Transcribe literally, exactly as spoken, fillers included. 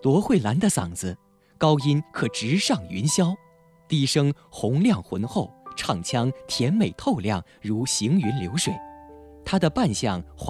罗慧兰的嗓子，高音可直上云霄，低声洪亮浑厚，唱腔甜美透亮，如行云流水。她的扮相